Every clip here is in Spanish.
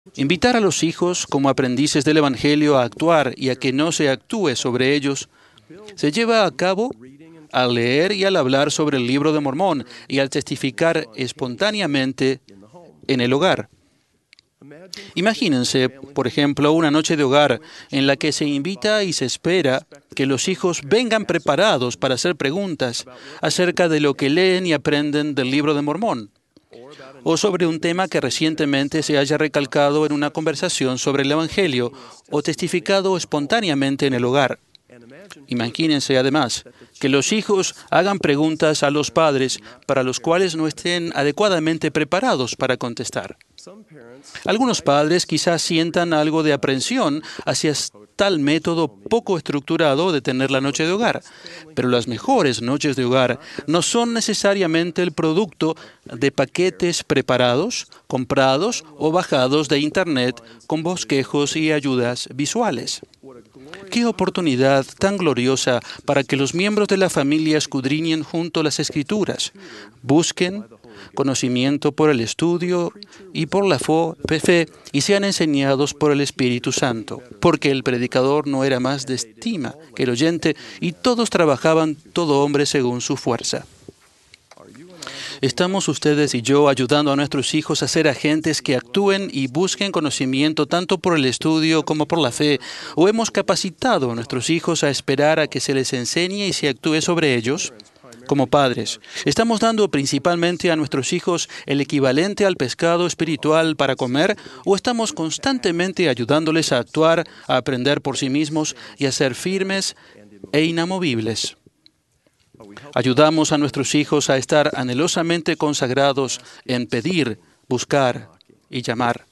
Invitar a los hijos como aprendices del Evangelio a actuar y a que no se actúe sobre ellos se lleva a cabo al leer y al hablar sobre el Libro de Mormón y al testificar espontáneamente en el hogar. Imagínense, por ejemplo, una noche de hogar en la que se invita y se espera que los hijos vengan preparados para hacer preguntas acerca de lo que leen y aprenden del Libro de Mormón, o sobre un tema que recientemente se haya recalcado en una conversación sobre el Evangelio o testificado espontáneamente en el hogar. Imagínense, además, que los hijos hagan preguntas a los padres para los cuales no estén adecuadamente preparados para contestar. Algunos padres quizás sientan algo de aprensión hacia tal método poco estructurado de tener la noche de hogar, pero las mejores noches de hogar no son necesariamente el producto de paquetes preparados, comprados o bajados de Internet con bosquejos y ayudas visuales. ¡Qué oportunidad tan gloriosa para que los miembros de la familia escudriñen junto las Escrituras, busquen conocimiento por el estudio y por la fe y sean enseñados por el Espíritu Santo, porque el predicador no era más de estima que el oyente y todos trabajaban, todo hombre según su fuerza? ¿Estamos ustedes y yo ayudando a nuestros hijos a ser agentes que actúen y busquen conocimiento tanto por el estudio como por la fe? ¿O hemos capacitado a nuestros hijos a esperar a que se les enseñe y se actúe sobre ellos? Como padres, ¿estamos dando principalmente a nuestros hijos el equivalente al pescado espiritual para comer? ¿O estamos constantemente ayudándoles a actuar, a aprender por sí mismos y a ser firmes e inamovibles? Ayudamos a nuestros hijos a estar anhelosamente consagrados en pedir, buscar y llamar.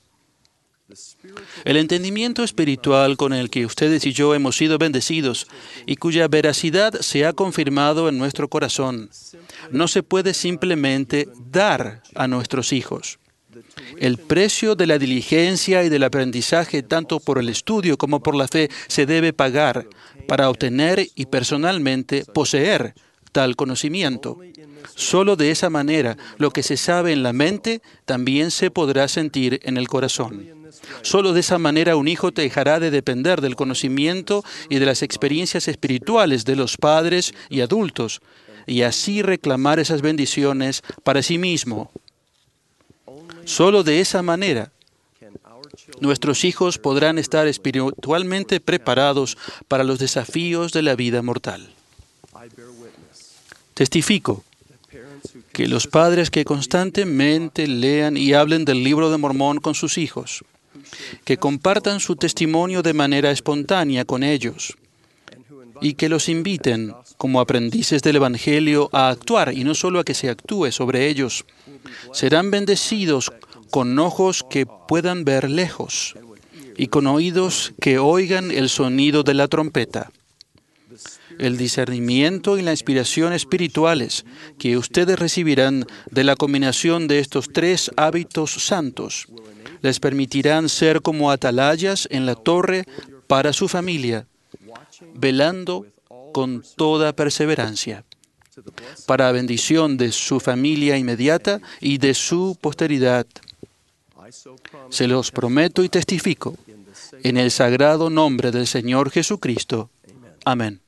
El entendimiento espiritual con el que ustedes y yo hemos sido bendecidos y cuya veracidad se ha confirmado en nuestro corazón, no se puede simplemente dar a nuestros hijos. El precio de la diligencia y del aprendizaje, tanto por el estudio como por la fe, se debe pagar para obtener y personalmente poseer tal conocimiento. Solo de esa manera, lo que se sabe en la mente también se podrá sentir en el corazón. Solo de esa manera un hijo dejará de depender del conocimiento y de las experiencias espirituales de los padres y adultos, y así reclamar esas bendiciones para sí mismo. Solo de esa manera nuestros hijos podrán estar espiritualmente preparados para los desafíos de la vida mortal. Testifico que los padres que constantemente lean y hablen del Libro de Mormón con sus hijos, que compartan su testimonio de manera espontánea con ellos y que los inviten como aprendices del Evangelio a actuar y no solo a que se actúe sobre ellos, serán bendecidos con ojos que puedan ver lejos y con oídos que oigan el sonido de la trompeta. El discernimiento y la inspiración espirituales que ustedes recibirán de la combinación de estos tres hábitos santos les permitirán ser como atalayas en la torre para su familia, velando con toda perseverancia, para bendición de su familia inmediata y de su posteridad. Se los prometo y testifico en el sagrado nombre del Señor Jesucristo. Amén.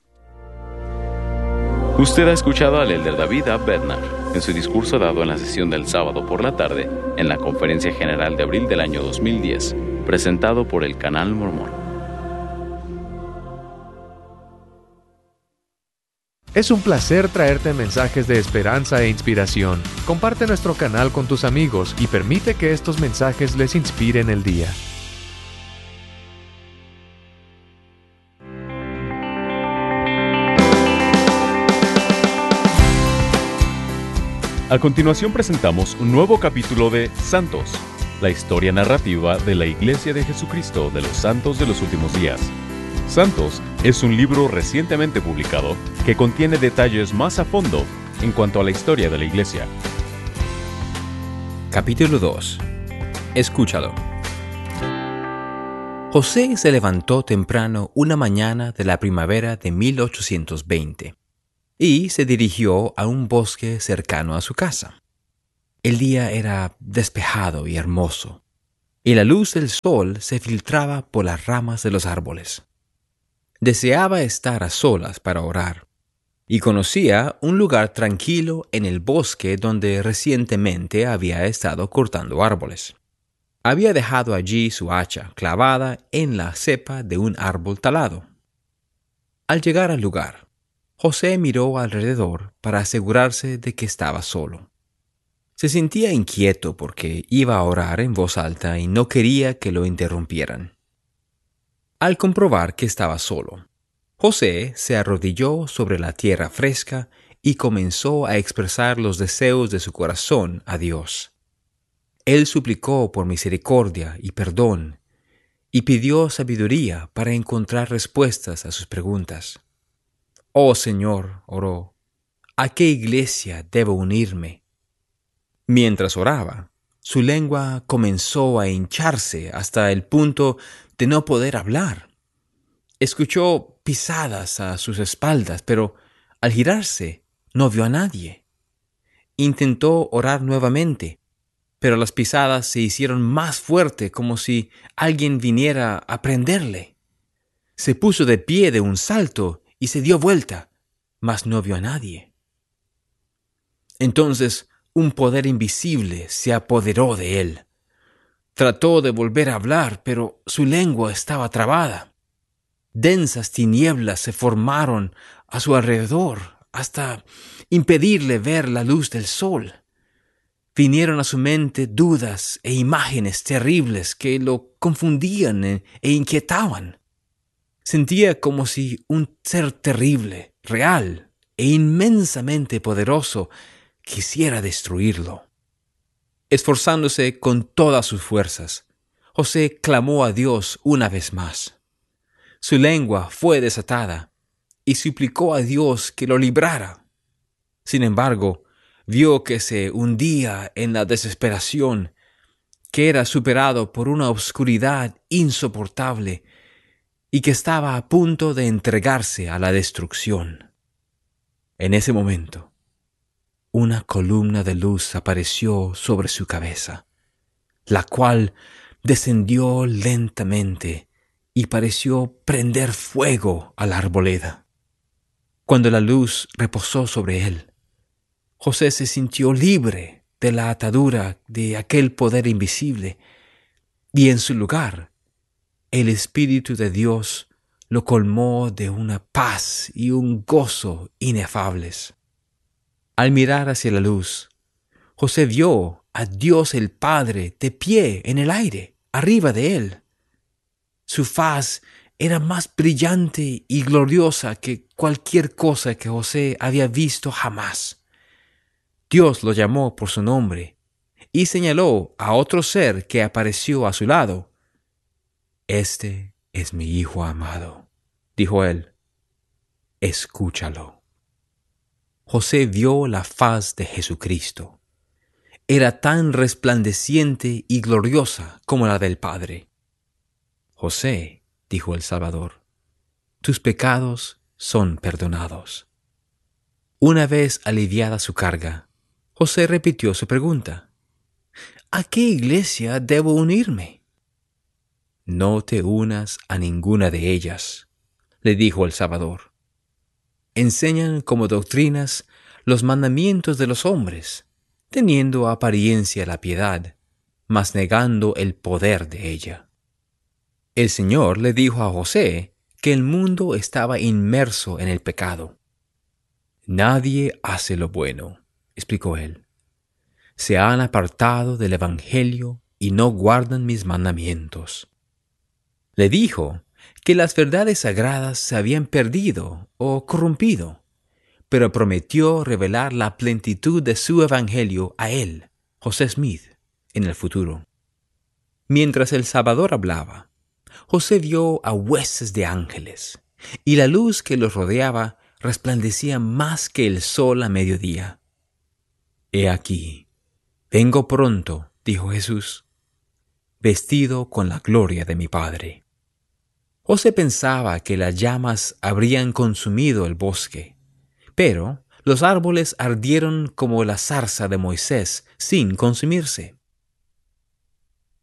Usted ha escuchado al elder David A. Bednar en su discurso dado en la sesión del sábado por la tarde en la Conferencia General de abril del año 2010, presentado por el Canal Mormón. Es un placer traerte mensajes de esperanza e inspiración. Comparte nuestro canal con tus amigos y permite que estos mensajes les inspiren el día. A continuación presentamos un nuevo capítulo de Santos, la historia narrativa de la Iglesia de Jesucristo de los Santos de los Últimos Días. Santos es un libro recientemente publicado que contiene detalles más a fondo en cuanto a la historia de la Iglesia. Capítulo 2. Escúchalo. José se levantó temprano una mañana de la primavera de 1820 y se dirigió a un bosque cercano a su casa. El día era despejado y hermoso. y la luz del sol se filtraba por las ramas de los árboles. Deseaba estar a solas para orar, y conocía un lugar tranquilo en el bosque donde recientemente había estado cortando árboles. Había dejado allí su hacha clavada en la cepa de un árbol talado. Al llegar al lugar, José miró alrededor para asegurarse de que estaba solo. Se sentía inquieto porque iba a orar en voz alta y no quería que lo interrumpieran. Al comprobar que estaba solo, José se arrodilló sobre la tierra fresca y comenzó a expresar los deseos de su corazón a Dios. Él suplicó por misericordia y perdón y pidió sabiduría para encontrar respuestas a sus preguntas. «Oh Señor», oró, «¿a qué iglesia debo unirme?». Mientras oraba, su lengua comenzó a hincharse hasta el punto de no poder hablar. Escuchó pisadas a sus espaldas, pero al girarse no vio a nadie. Intentó orar nuevamente, pero las pisadas se hicieron más fuertes, como si alguien viniera a prenderle. Se puso de pie de un salto y se dio vuelta, mas no vio a nadie. Entonces un poder invisible se apoderó de él. Trató de volver a hablar, pero su lengua estaba trabada. Densas tinieblas se formaron a su alrededor hasta impedirle ver la luz del sol. Vinieron a su mente dudas e imágenes terribles que lo confundían e inquietaban. Sentía como si un ser terrible, real e inmensamente poderoso quisiera destruirlo. Esforzándose con todas sus fuerzas, José clamó a Dios una vez más. Su lengua fue desatada y suplicó a Dios que lo librara. Sin embargo, vio que se hundía en la desesperación, que era superado por una oscuridad insoportable y que estaba a punto de entregarse a la destrucción. En ese momento, una columna de luz apareció sobre su cabeza, la cual descendió lentamente y pareció prender fuego a la arboleda. Cuando la luz reposó sobre él, José se sintió libre de la atadura de aquel poder invisible, y en su lugar, el Espíritu de Dios lo colmó de una paz y un gozo inefables. Al mirar hacia la luz, José vio a Dios el Padre de pie en el aire, arriba de él. Su faz era más brillante y gloriosa que cualquier cosa que José había visto jamás. Dios lo llamó por su nombre y señaló a otro ser que apareció a su lado. «Este es mi Hijo amado», dijo él. «Escúchalo». José vio la faz de Jesucristo. Era tan resplandeciente y gloriosa como la del Padre. «José», dijo el Salvador, «tus pecados son perdonados». Una vez aliviada su carga, José repitió su pregunta. «¿A qué iglesia debo unirme?». «No te unas a ninguna de ellas», le dijo el Salvador. «Enseñan como doctrinas los mandamientos de los hombres, teniendo apariencia la piedad, mas negando el poder de ella». El Señor le dijo a José que el mundo estaba inmerso en el pecado. «Nadie hace lo bueno», explicó él. «Se han apartado del Evangelio y no guardan mis mandamientos». Le dijo que las verdades sagradas se habían perdido o corrompido, pero prometió revelar la plenitud de su Evangelio a él, José Smith, en el futuro. Mientras el Salvador hablaba, José vio a huestes de ángeles, y la luz que los rodeaba resplandecía más que el sol a mediodía. «He aquí, vengo pronto», dijo Jesús, «vestido con la gloria de mi Padre». José pensaba que las llamas habrían consumido el bosque, pero los árboles ardieron como la zarza de Moisés sin consumirse.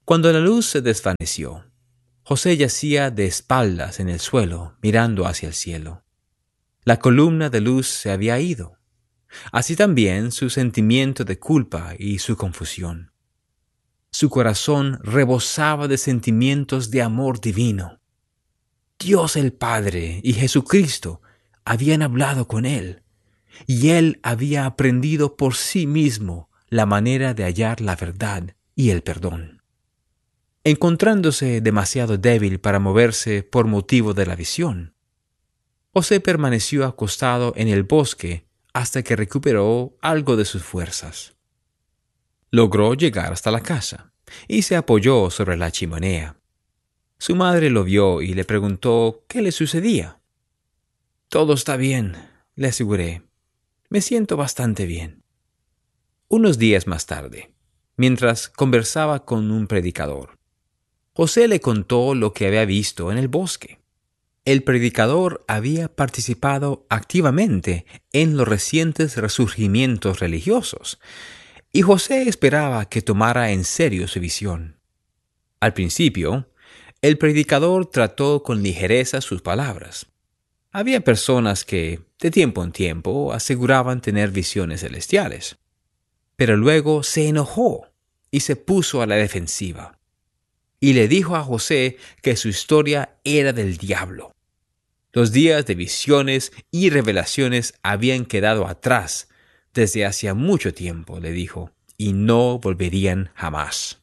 Cuando la luz se desvaneció, José yacía de espaldas en el suelo, mirando hacia el cielo. La columna de luz se había ido, así también su sentimiento de culpa y su confusión. Su corazón rebosaba de sentimientos de amor divino. Dios el Padre y Jesucristo habían hablado con él, y él había aprendido por sí mismo la manera de hallar la verdad y el perdón. Encontrándose demasiado débil para moverse por motivo de la visión, José permaneció acostado en el bosque hasta que recuperó algo de sus fuerzas. Logró llegar hasta la casa y se apoyó sobre la chimenea. Su madre lo vio y le preguntó qué le sucedía. «Todo está bien», le aseguré. «Me siento bastante bien». Unos días más tarde, mientras conversaba con un predicador, José le contó lo que había visto en el bosque. El predicador había participado activamente en los recientes resurgimientos religiosos, y José esperaba que tomara en serio su visión. Al principio, el predicador trató con ligereza sus palabras. Había personas que, de tiempo en tiempo, aseguraban tener visiones celestiales. Pero luego se enojó y se puso a la defensiva. Y le dijo a José que su historia era del diablo. Los días de visiones y revelaciones habían quedado atrás desde hacía mucho tiempo, le dijo, y no volverían jamás.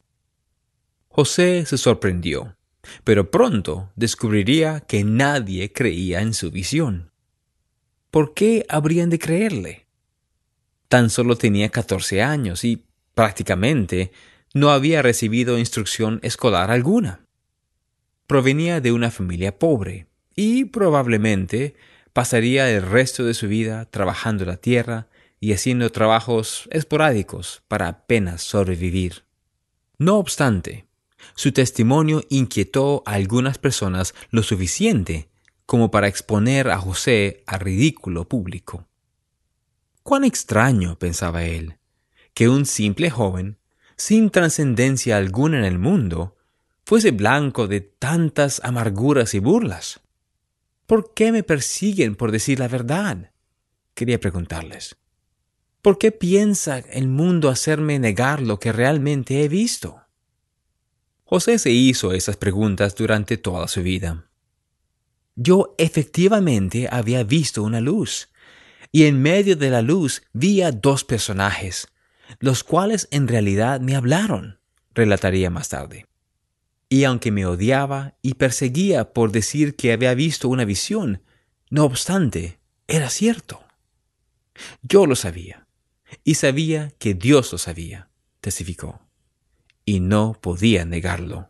José se sorprendió, pero pronto descubriría que nadie creía en su visión. ¿Por qué habrían de creerle? Tan solo tenía 14 años y, prácticamente, no había recibido instrucción escolar alguna. Provenía de una familia pobre y probablemente pasaría el resto de su vida trabajando la tierra y haciendo trabajos esporádicos para apenas sobrevivir. No obstante, su testimonio inquietó a algunas personas lo suficiente como para exponer a José a ridículo público. Cuán extraño, pensaba él, que un simple joven, sin trascendencia alguna en el mundo, fuese blanco de tantas amarguras y burlas. ¿Por qué me persiguen por decir la verdad?, quería preguntarles. ¿Por qué piensa el mundo hacerme negar lo que realmente he visto? José se hizo esas preguntas durante toda su vida. Yo efectivamente había visto una luz, y en medio de la luz vi a 2 personajes, los cuales en realidad me hablaron, relataría más tarde. Y aunque me odiaba y perseguía por decir que había visto una visión, no obstante, era cierto. Yo lo sabía, y sabía que Dios lo sabía, testificó, y no podía negarlo.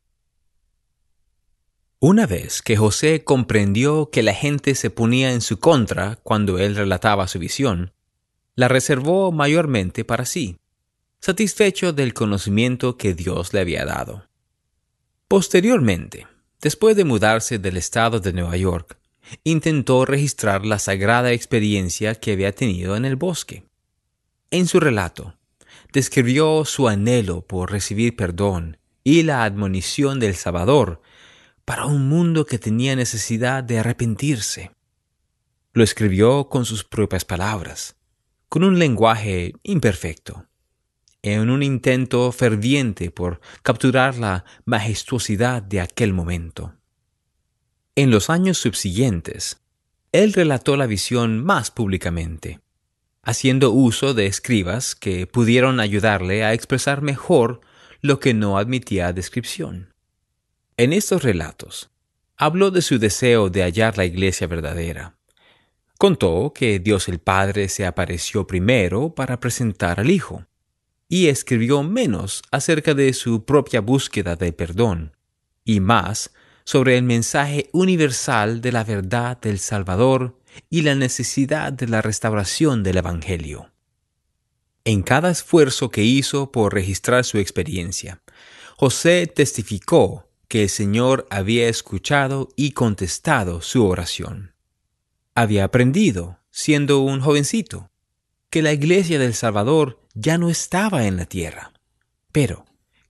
Una vez que José comprendió que la gente se ponía en su contra cuando él relataba su visión, la reservó mayormente para sí, satisfecho del conocimiento que Dios le había dado. Posteriormente, después de mudarse del estado de Nueva York, intentó registrar la sagrada experiencia que había tenido en el bosque. En su relato, describió su anhelo por recibir perdón y la admonición del Salvador para un mundo que tenía necesidad de arrepentirse. Lo escribió con sus propias palabras, con un lenguaje imperfecto, en un intento ferviente por capturar la majestuosidad de aquel momento. En los años subsiguientes, él relató la visión más públicamente, haciendo uso de escribas que pudieron ayudarle a expresar mejor lo que no admitía descripción. En estos relatos, habló de su deseo de hallar la iglesia verdadera. Contó que Dios el Padre se apareció primero para presentar al Hijo, y escribió menos acerca de su propia búsqueda de perdón, y más sobre el mensaje universal de la verdad del Salvador y la necesidad de la restauración del Evangelio. En cada esfuerzo que hizo por registrar su experiencia, José testificó que el Señor había escuchado y contestado su oración. Había aprendido, siendo un jovencito, que la iglesia del Salvador ya no estaba en la tierra, pero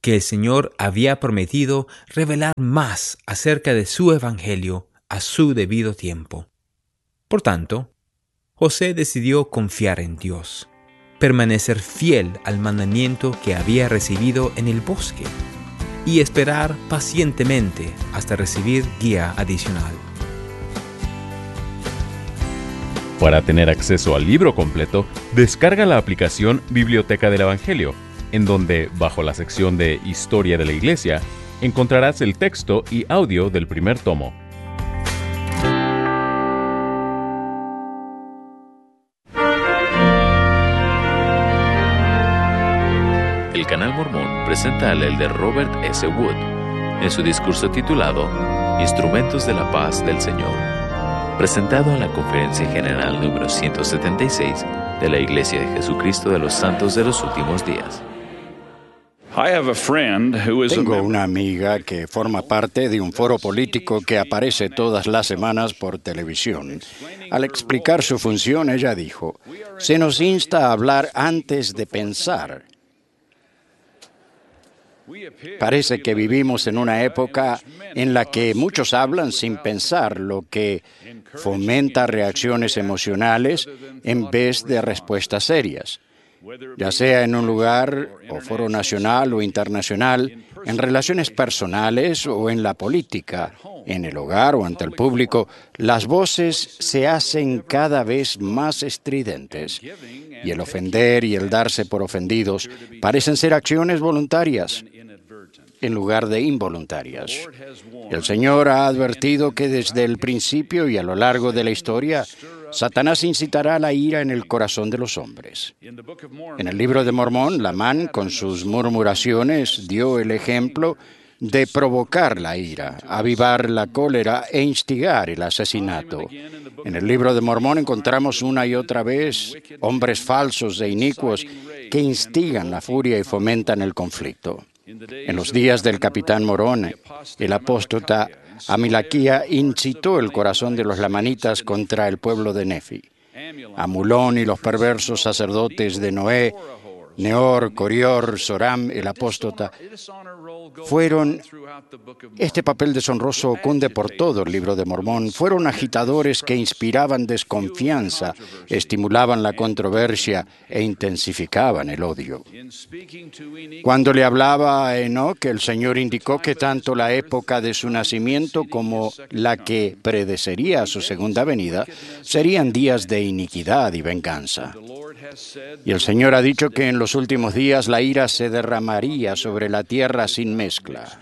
que el Señor había prometido revelar más acerca de su evangelio a su debido tiempo. Por tanto, José decidió confiar en Dios, permanecer fiel al mandamiento que había recibido en el bosque y esperar pacientemente hasta recibir guía adicional. Para tener acceso al libro completo, descarga la aplicación Biblioteca del Evangelio, en donde, bajo la sección de Historia de la Iglesia, encontrarás el texto y audio del primer tomo. El Canal Mormón presenta al elder Robert S. Wood en su discurso titulado Instrumentos de la Paz del Señor, presentado en la Conferencia General número 176 de la Iglesia de Jesucristo de los Santos de los Últimos Días. Tengo una amiga que forma parte de un foro político que aparece todas las semanas por televisión. Al explicar su función, ella dijo, se nos insta a hablar antes de pensar. Parece que vivimos en una época en la que muchos hablan sin pensar, lo que fomenta reacciones emocionales en vez de respuestas serias. Ya sea en un lugar o foro nacional o internacional, en relaciones personales o en la política, en el hogar o ante el público, las voces se hacen cada vez más estridentes y el ofender y el darse por ofendidos parecen ser acciones voluntarias en lugar de involuntarias. El Señor ha advertido que desde el principio y a lo largo de la historia, Satanás incitará la ira en el corazón de los hombres. En el libro de Mormón, Lamán, con sus murmuraciones, dio el ejemplo de provocar la ira, avivar la cólera e instigar el asesinato. En el libro de Mormón encontramos una y otra vez hombres falsos e inicuos que instigan la furia y fomentan el conflicto. En los días del capitán Morón, el apóstata Amilaquía incitó el corazón de los lamanitas contra el pueblo de Nefi. Amulón y los perversos sacerdotes de Noé, Neor, Corior, Soram, el apóstata, este papel deshonroso cunde por todo el libro de Mormón. Fueron agitadores que inspiraban desconfianza, estimulaban la controversia e intensificaban el odio. Cuando le hablaba a Enoc, el Señor indicó que tanto la época de su nacimiento como la que predecería a su segunda venida serían días de iniquidad y venganza. Y el Señor ha dicho que en los últimos días la ira se derramaría sobre la tierra sin mezcla.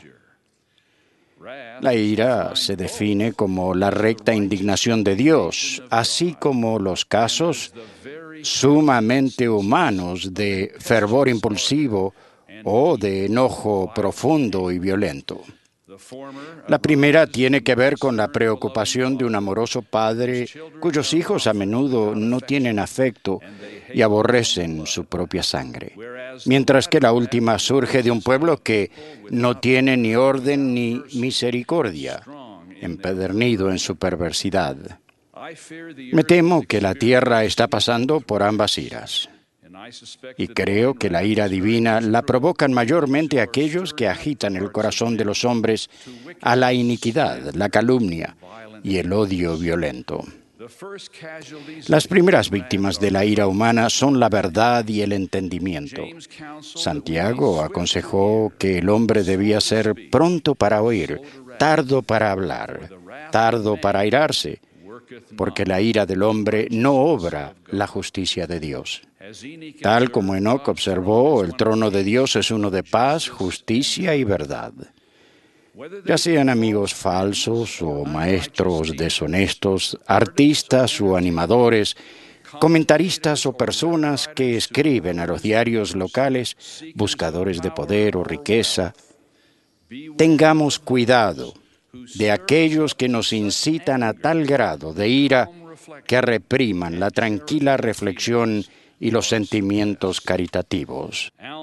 La ira se define como la recta indignación de Dios, así como los casos sumamente humanos de fervor impulsivo o de enojo profundo y violento. La primera tiene que ver con la preocupación de un amoroso padre cuyos hijos a menudo no tienen afecto y aborrecen su propia sangre, mientras que la última surge de un pueblo que no tiene ni orden ni misericordia, empedernido en su perversidad. Me temo que la tierra está pasando por ambas iras. Y creo que la ira divina la provocan mayormente aquellos que agitan el corazón de los hombres a la iniquidad, la calumnia y el odio violento. Las primeras víctimas de la ira humana son la verdad y el entendimiento. Santiago aconsejó que el hombre debía ser pronto para oír, tardo para hablar, tardo para airarse, porque la ira del hombre no obra la justicia de Dios. Tal como Enoc observó, el trono de Dios es uno de paz, justicia y verdad. Ya sean amigos falsos o maestros deshonestos, artistas o animadores, comentaristas o personas que escriben a los diarios locales, buscadores de poder o riqueza, tengamos cuidado de aquellos que nos incitan a tal grado de ira que repriman la tranquila reflexión y los sentimientos caritativos.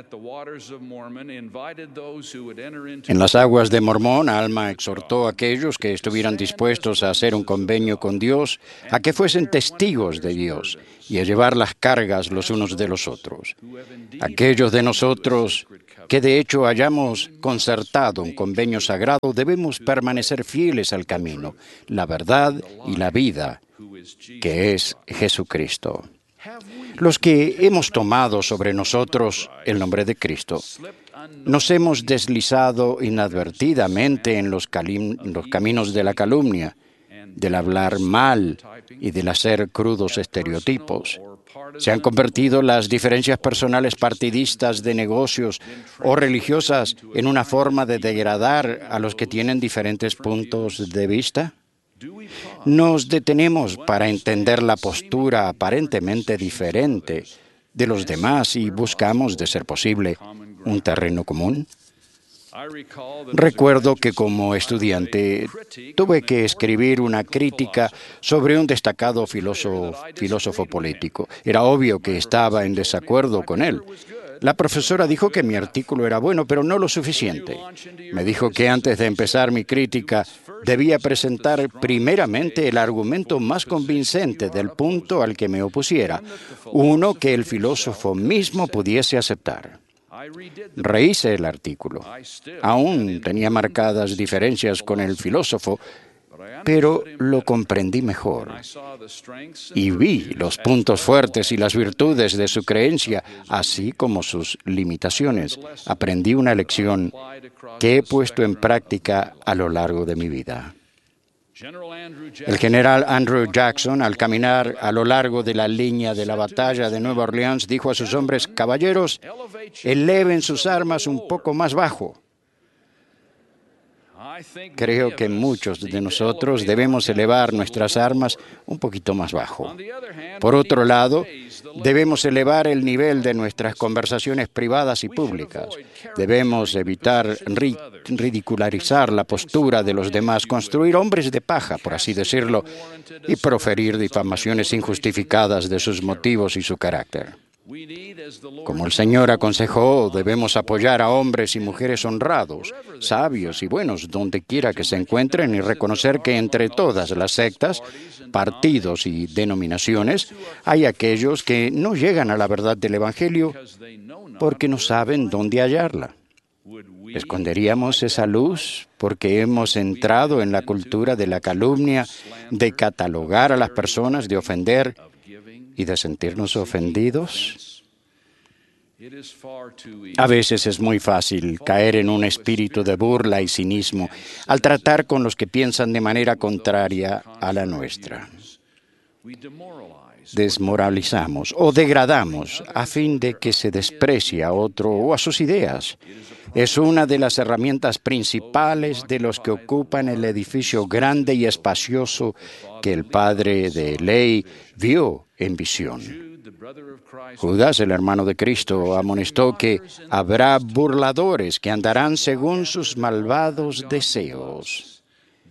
En las aguas de Mormón, Alma exhortó a aquellos que estuvieran dispuestos a hacer un convenio con Dios, a que fuesen testigos de Dios y a llevar las cargas los unos de los otros. Aquellos de nosotros que de hecho hayamos concertado un convenio sagrado, debemos permanecer fieles al camino, la verdad y la vida, que es Jesucristo. Los que hemos tomado sobre nosotros el nombre de Cristo, nos hemos deslizado inadvertidamente en los caminos de la calumnia, del hablar mal y del hacer crudos estereotipos. Se han convertido las diferencias personales partidistas de negocios o religiosas en una forma de degradar a los que tienen diferentes puntos de vista. Nos detenemos para entender la postura aparentemente diferente de los demás y buscamos, de ser posible, un terreno común. Recuerdo que como estudiante tuve que escribir una crítica sobre un destacado filósofo político. Era obvio que estaba en desacuerdo con él. La profesora dijo que mi artículo era bueno, pero no lo suficiente. Me dijo que antes de empezar mi crítica debía presentar primeramente el argumento más convincente del punto al que me opusiera, uno que el filósofo mismo pudiese aceptar. Rehice el artículo. Aún tenía marcadas diferencias con el filósofo, pero lo comprendí mejor y vi los puntos fuertes y las virtudes de su creencia, así como sus limitaciones. Aprendí una lección que he puesto en práctica a lo largo de mi vida. El general Andrew Jackson, al caminar a lo largo de la línea de la batalla de Nueva Orleans, dijo a sus hombres: «Caballeros, eleven sus armas un poco más bajo». Creo que muchos de nosotros debemos elevar nuestras armas un poquito más bajo. Por otro lado, debemos elevar el nivel de nuestras conversaciones privadas y públicas. Debemos evitar ridicularizar la postura de los demás, construir hombres de paja, por así decirlo, y proferir difamaciones injustificadas de sus motivos y su carácter. Como el Señor aconsejó, debemos apoyar a hombres y mujeres honrados, sabios y buenos donde quiera que se encuentren y reconocer que entre todas las sectas, partidos y denominaciones hay aquellos que no llegan a la verdad del Evangelio porque no saben dónde hallarla. ¿Esconderíamos esa luz porque hemos entrado en la cultura de la calumnia, de catalogar a las personas, de ofender y de sentirnos ofendidos? A veces es muy fácil caer en un espíritu de burla y cinismo al tratar con los que piensan de manera contraria a la nuestra. Desmoralizamos o degradamos a fin de que se desprecie a otro o a sus ideas. Es una de las herramientas principales de los que ocupan el edificio grande y espacioso que el padre de Ley vio en visión. Judas, el hermano de Cristo, amonestó que habrá burladores que andarán según sus malvados deseos.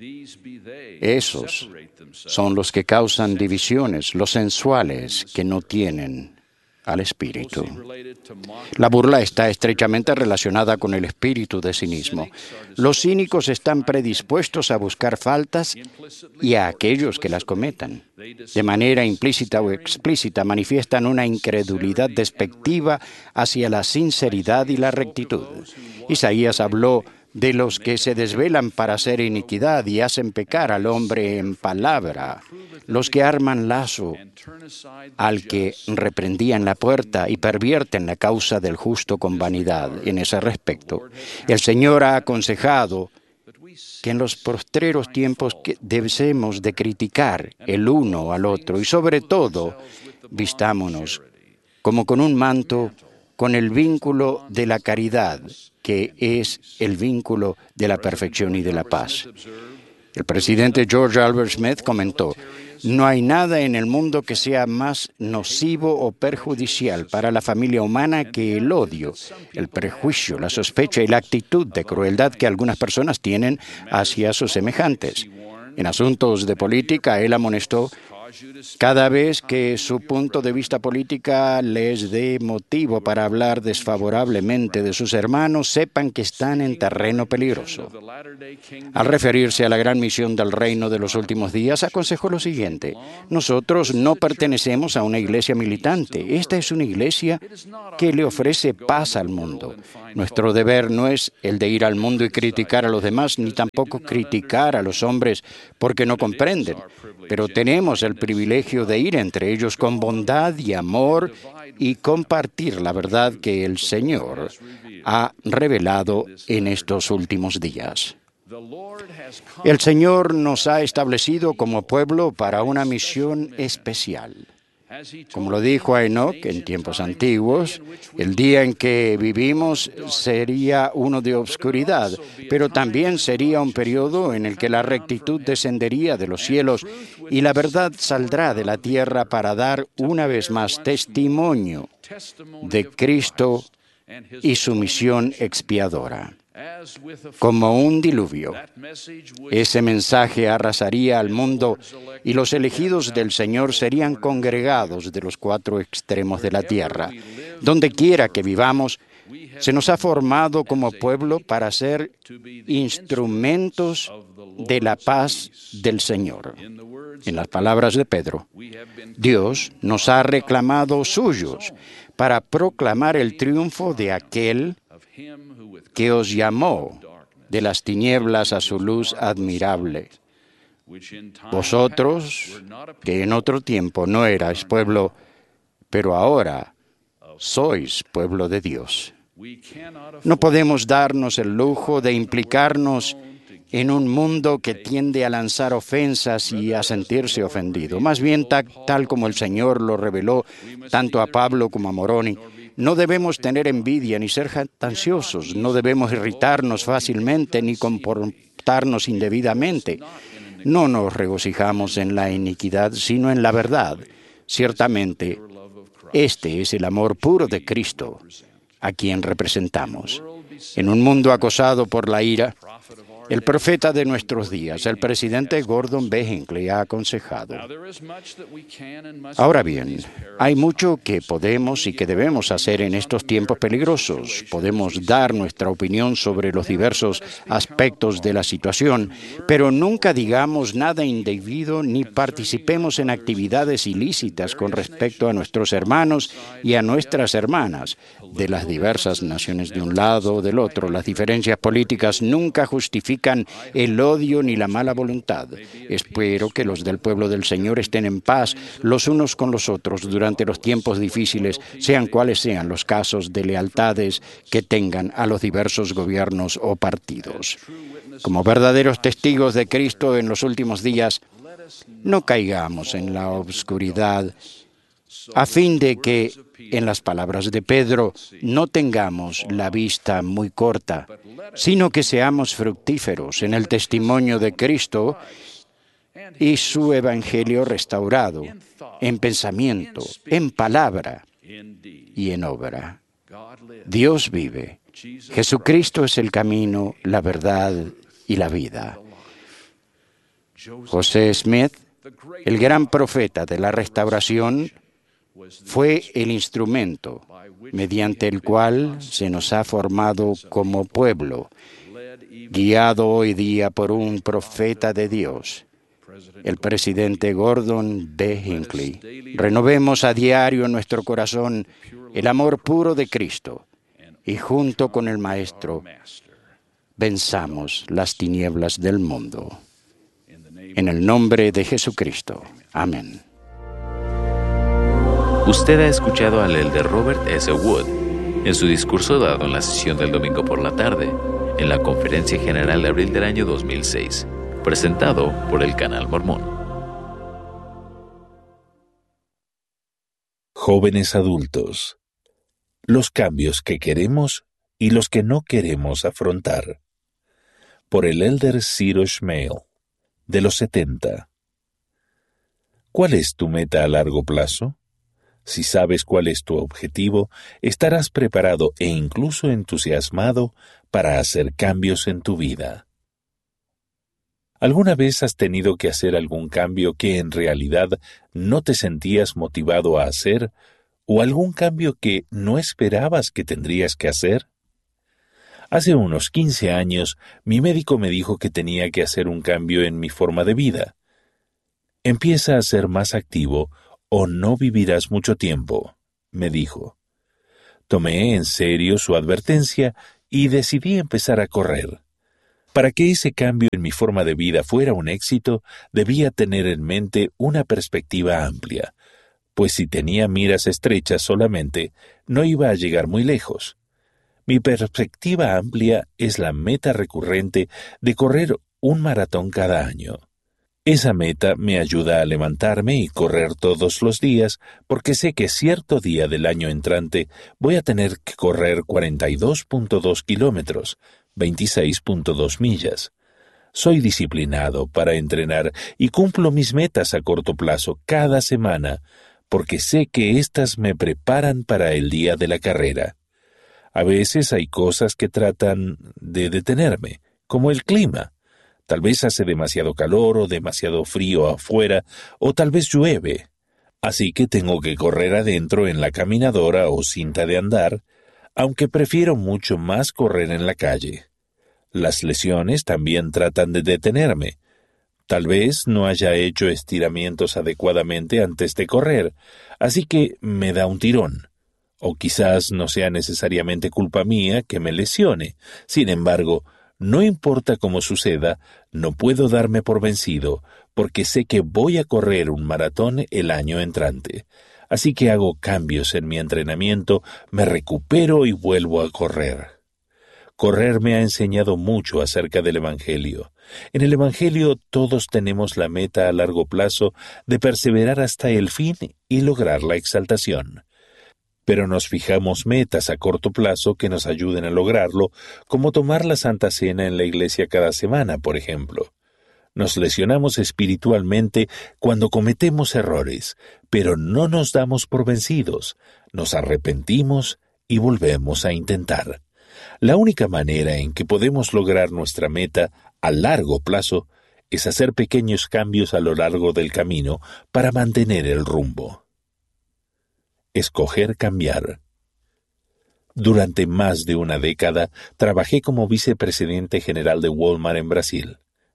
Esos son los que causan divisiones, los sensuales que no tienen al espíritu. La burla está estrechamente relacionada con el espíritu de cinismo. Los cínicos están predispuestos a buscar faltas y a aquellos que las cometan. De manera implícita o explícita manifiestan una incredulidad despectiva hacia la sinceridad y la rectitud. Isaías habló de los que se desvelan para hacer iniquidad y hacen pecar al hombre en palabra, los que arman lazo al que reprendían la puerta y pervierten la causa del justo con vanidad. En ese respecto, el Señor ha aconsejado que en los postreros tiempos debemos de criticar el uno al otro y sobre todo vistámonos como con un manto con el vínculo de la caridad, que es el vínculo de la perfección y de la paz. El presidente George Albert Smith comentó: «No hay nada en el mundo que sea más nocivo o perjudicial para la familia humana que el odio, el prejuicio, la sospecha y la actitud de crueldad que algunas personas tienen hacia sus semejantes». En asuntos de política, él amonestó Cada vez que su punto de vista política les dé motivo para hablar desfavorablemente de sus hermanos, sepan que están en terreno peligroso. Al referirse a la gran misión del reino de los últimos días, aconsejó lo siguiente: nosotros no pertenecemos a una iglesia militante. Esta es una iglesia que le ofrece paz al mundo. Nuestro deber no es el de ir al mundo y criticar a los demás, ni tampoco criticar a los hombres porque no comprenden. Pero tenemos el privilegio de ir entre ellos con bondad y amor y compartir la verdad que el Señor ha revelado en estos últimos días. El Señor nos ha establecido como pueblo para una misión especial. Como lo dijo a Enoc en tiempos antiguos, el día en que vivimos sería uno de obscuridad, pero también sería un periodo en el que la rectitud descendería de los cielos y la verdad saldrá de la tierra para dar una vez más testimonio de Cristo y su misión expiadora. Como un diluvio, ese mensaje arrasaría al mundo y los elegidos del Señor serían congregados de los cuatro extremos de la tierra. Donde quiera que vivamos, se nos ha formado como pueblo para ser instrumentos de la paz del Señor. En las palabras de Pedro, Dios nos ha reclamado suyos para proclamar el triunfo de aquel que os llamó de las tinieblas a su luz admirable. Vosotros, que en otro tiempo no erais pueblo, pero ahora sois pueblo de Dios. No podemos darnos el lujo de implicarnos en un mundo que tiende a lanzar ofensas y a sentirse ofendido. Más bien, tal como el Señor lo reveló tanto a Pablo como a Moroni, no debemos tener envidia ni ser jactanciosos, no debemos irritarnos fácilmente ni comportarnos indebidamente. No nos regocijamos en la iniquidad, sino en la verdad. Ciertamente, este es el amor puro de Cristo, a quien representamos. En un mundo acosado por la ira, el profeta de nuestros días, el presidente Gordon B. Hinckley, ha aconsejado: ahora bien, hay mucho que podemos y que debemos hacer en estos tiempos peligrosos. Podemos dar nuestra opinión sobre los diversos aspectos de la situación, pero nunca digamos nada indebido ni participemos en actividades ilícitas con respecto a nuestros hermanos y a nuestras hermanas de las diversas naciones de un lado o del otro. Las diferencias políticas nunca justifican el odio ni la mala voluntad. Espero que los del pueblo del Señor estén en paz los unos con los otros durante los tiempos difíciles, sean cuales sean los casos de lealtades que tengan a los diversos gobiernos o partidos. Como verdaderos testigos de Cristo en los últimos días, no caigamos en la obscuridad, a fin de que, en las palabras de Pedro, no tengamos la vista muy corta, sino que seamos fructíferos en el testimonio de Cristo y su evangelio restaurado, en pensamiento, en palabra y en obra. Dios vive. Jesucristo es el camino, la verdad y la vida. José Smith, el gran profeta de la restauración, fue el instrumento mediante el cual se nos ha formado como pueblo, guiado hoy día por un profeta de Dios, el presidente Gordon B. Hinckley. Renovemos a diario en nuestro corazón el amor puro de Cristo y junto con el Maestro venzamos las tinieblas del mundo. En el nombre de Jesucristo. Amén. Usted ha escuchado al elder Robert S. Wood en su discurso dado en la sesión del domingo por la tarde, en la Conferencia General de abril del año 2006, presentado por el Canal Mormón. Jóvenes adultos, los cambios que queremos y los que no queremos afrontar. Por el elder Ciro Schmeil, de los 70. ¿Cuál es tu meta a largo plazo? Si sabes cuál es tu objetivo, estarás preparado e incluso entusiasmado para hacer cambios en tu vida. ¿Alguna vez has tenido que hacer algún cambio que en realidad no te sentías motivado a hacer, o algún cambio que no esperabas que tendrías que hacer? Hace unos 15 años, mi médico me dijo que tenía que hacer un cambio en mi forma de vida. Empieza a ser más activo o no vivirás mucho tiempo, me dijo. Tomé en serio su advertencia y decidí empezar a correr. Para que ese cambio en mi forma de vida fuera un éxito, debía tener en mente una perspectiva amplia, pues si tenía miras estrechas solamente, no iba a llegar muy lejos. Mi perspectiva amplia es la meta recurrente de correr un maratón cada año. Esa meta me ayuda a levantarme y correr todos los días porque sé que cierto día del año entrante voy a tener que correr 42.2 kilómetros, 26.2 millas. Soy disciplinado para entrenar y cumplo mis metas a corto plazo cada semana porque sé que éstas me preparan para el día de la carrera. A veces hay cosas que tratan de detenerme, como el clima. Tal vez hace demasiado calor o demasiado frío afuera, o tal vez llueve. Así que tengo que correr adentro en la caminadora o cinta de andar, aunque prefiero mucho más correr en la calle. Las lesiones también tratan de detenerme. Tal vez no haya hecho estiramientos adecuadamente antes de correr, así que me da un tirón. O quizás no sea necesariamente culpa mía que me lesione. Sin embargo, no importa cómo suceda, no puedo darme por vencido, porque sé que voy a correr un maratón el año entrante. Así que hago cambios en mi entrenamiento, me recupero y vuelvo a correr. Correr me ha enseñado mucho acerca del Evangelio. En el Evangelio todos tenemos la meta a largo plazo de perseverar hasta el fin y lograr la exaltación. Pero nos fijamos metas a corto plazo que nos ayuden a lograrlo, como tomar la Santa Cena en la iglesia cada semana, por ejemplo. Nos lesionamos espiritualmente cuando cometemos errores, pero no nos damos por vencidos, nos arrepentimos y volvemos a intentar. La única manera en que podemos lograr nuestra meta a largo plazo es hacer pequeños cambios a lo largo del camino para mantener el rumbo. Escoger cambiar. Durante más de una década trabajé como vicepresidente general de Walmart en Brasil.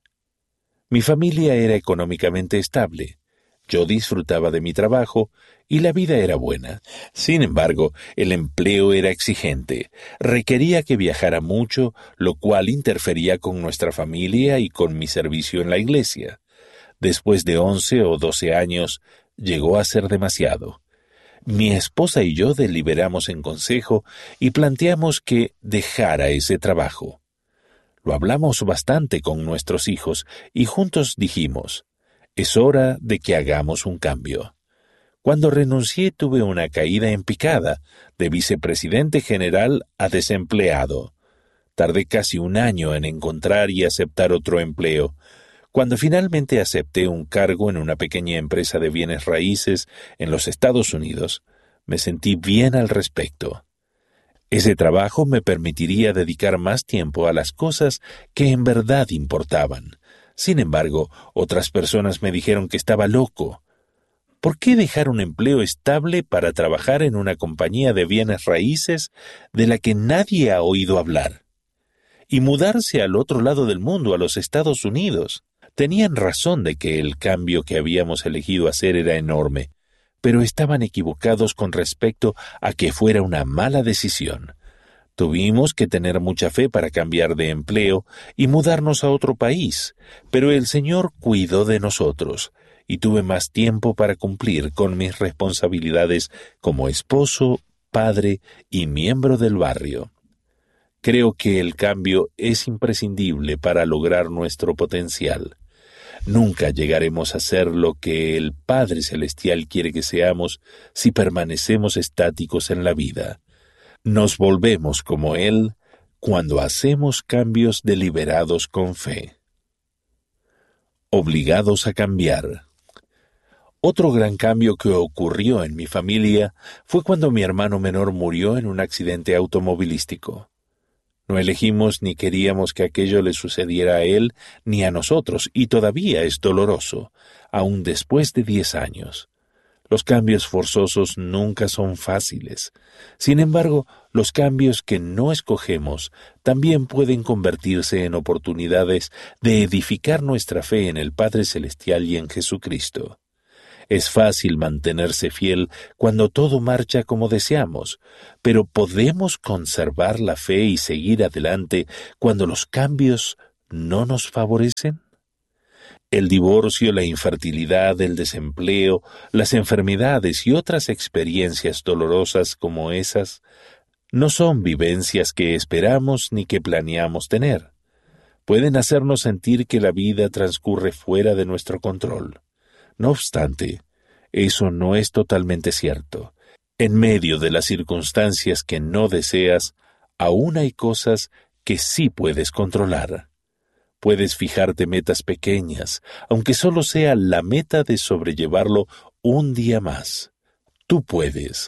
Mi familia era económicamente estable. Yo disfrutaba de mi trabajo y la vida era buena. Sin embargo, el empleo era exigente. Requería que viajara mucho, lo cual interfería con nuestra familia y con mi servicio en la iglesia. Después de 11 o 12 años, llegó a ser demasiado. Mi esposa y yo deliberamos en consejo y planteamos que dejara ese trabajo. Lo hablamos bastante con nuestros hijos y juntos dijimos, es hora de que hagamos un cambio. Cuando renuncié tuve una caída en picada, de vicepresidente general a desempleado. Tardé casi un año en encontrar y aceptar otro empleo. Cuando finalmente acepté un cargo en una pequeña empresa de bienes raíces en los Estados Unidos, me sentí bien al respecto. Ese trabajo me permitiría dedicar más tiempo a las cosas que en verdad importaban. Sin embargo, otras personas me dijeron que estaba loco. ¿Por qué dejar un empleo estable para trabajar en una compañía de bienes raíces de la que nadie ha oído hablar? Y mudarse al otro lado del mundo, a los Estados Unidos. Tenían razón de que el cambio que habíamos elegido hacer era enorme, pero estaban equivocados con respecto a que fuera una mala decisión. Tuvimos que tener mucha fe para cambiar de empleo y mudarnos a otro país, pero el Señor cuidó de nosotros y tuve más tiempo para cumplir con mis responsabilidades como esposo, padre y miembro del barrio. Creo que el cambio es imprescindible para lograr nuestro potencial. Nunca llegaremos a ser lo que el Padre Celestial quiere que seamos si permanecemos estáticos en la vida. Nos volvemos como Él cuando hacemos cambios deliberados con fe. Obligados a cambiar. Otro gran cambio que ocurrió en mi familia fue cuando mi hermano menor murió en un accidente automovilístico. No elegimos ni queríamos que aquello le sucediera a él ni a nosotros, y todavía es doloroso, aun después de 10 años. Los cambios forzosos nunca son fáciles. Sin embargo, los cambios que no escogemos también pueden convertirse en oportunidades de edificar nuestra fe en el Padre Celestial y en Jesucristo. Es fácil mantenerse fiel cuando todo marcha como deseamos, pero ¿podemos conservar la fe y seguir adelante cuando los cambios no nos favorecen? El divorcio, la infertilidad, el desempleo, las enfermedades y otras experiencias dolorosas como esas no son vivencias que esperamos ni que planeamos tener. Pueden hacernos sentir que la vida transcurre fuera de nuestro control. No obstante, eso no es totalmente cierto. En medio de las circunstancias que no deseas, aún hay cosas que sí puedes controlar. Puedes fijarte metas pequeñas, aunque solo sea la meta de sobrellevarlo un día más. Tú puedes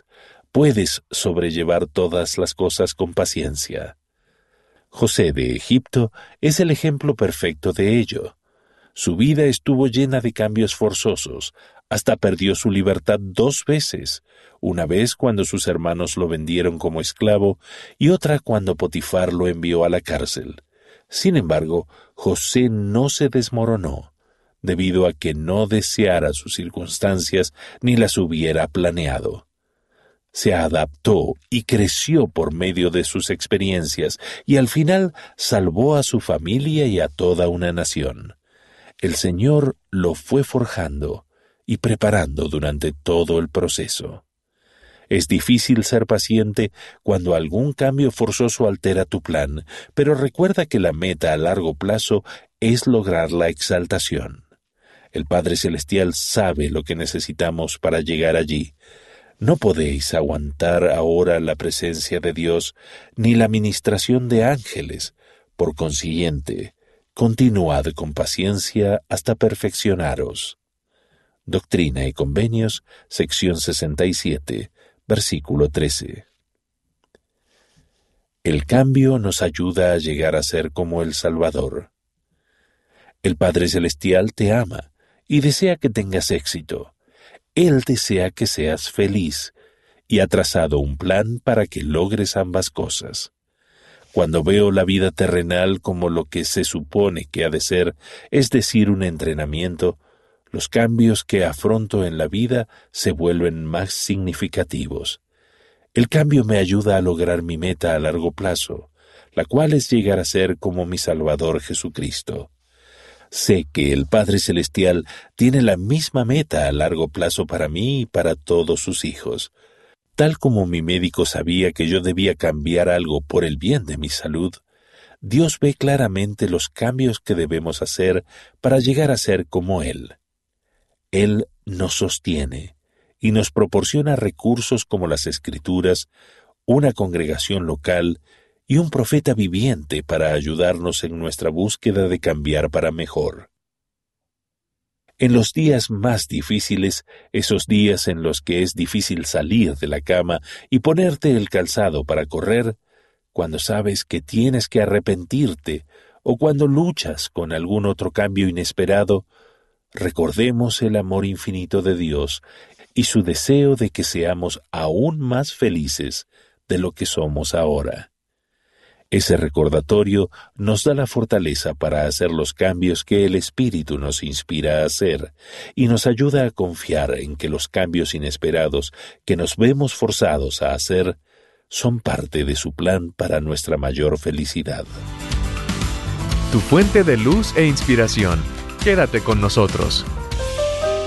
sobrellevar todas las cosas con paciencia. José de Egipto es el ejemplo perfecto de ello. Su vida estuvo llena de cambios forzosos, hasta perdió su libertad 2 veces, una vez cuando sus hermanos lo vendieron como esclavo y otra cuando Potifar lo envió a la cárcel. Sin embargo, José no se desmoronó, debido a que no deseara sus circunstancias ni las hubiera planeado. Se adaptó y creció por medio de sus experiencias y al final salvó a su familia y a toda una nación. El Señor lo fue forjando y preparando durante todo el proceso. Es difícil ser paciente cuando algún cambio forzoso altera tu plan, pero recuerda que la meta a largo plazo es lograr la exaltación. El Padre Celestial sabe lo que necesitamos para llegar allí. No podéis aguantar ahora la presencia de Dios ni la ministración de ángeles. Por consiguiente, continuad con paciencia hasta perfeccionaros. Doctrina y Convenios, sección 67, versículo 13. El cambio nos ayuda a llegar a ser como el Salvador. El Padre Celestial te ama y desea que tengas éxito. Él desea que seas feliz y ha trazado un plan para que logres ambas cosas. Cuando veo la vida terrenal como lo que se supone que ha de ser, es decir, un entrenamiento, los cambios que afronto en la vida se vuelven más significativos. El cambio me ayuda a lograr mi meta a largo plazo, la cual es llegar a ser como mi Salvador Jesucristo. Sé que el Padre Celestial tiene la misma meta a largo plazo para mí y para todos sus hijos. Tal como mi médico sabía que yo debía cambiar algo por el bien de mi salud, Dios ve claramente los cambios que debemos hacer para llegar a ser como Él. Él nos sostiene y nos proporciona recursos como las Escrituras, una congregación local y un profeta viviente para ayudarnos en nuestra búsqueda de cambiar para mejor. En los días más difíciles, esos días en los que es difícil salir de la cama y ponerte el calzado para correr, cuando sabes que tienes que arrepentirte o cuando luchas con algún otro cambio inesperado, recordemos el amor infinito de Dios y su deseo de que seamos aún más felices de lo que somos ahora. Ese recordatorio nos da la fortaleza para hacer los cambios que el Espíritu nos inspira a hacer y nos ayuda a confiar en que los cambios inesperados que nos vemos forzados a hacer son parte de su plan para nuestra mayor felicidad. Tu fuente de luz e inspiración. Quédate con nosotros.